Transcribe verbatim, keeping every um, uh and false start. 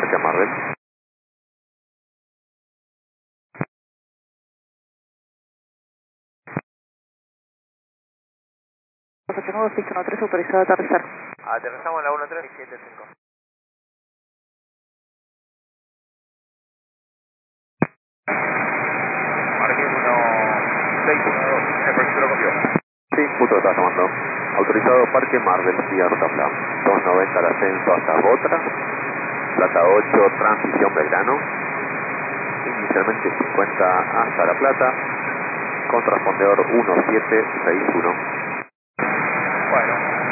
Parque Marvel. ocho nueve seis uno tres, autorizado a aterrizar. Aterrizamos en la uno tres siete cinco. Parque uno seis uno dos, el profesor copió. Sí, justo lo estaba tomando. Autorizado Parque Marvel, vía Rotaflam. doscientos noventa el ascenso hasta Botra. Plata ocho, transición Belgrano. Inicialmente cincuenta hasta La Plata. Con transpondedor uno siete seis uno. Bueno.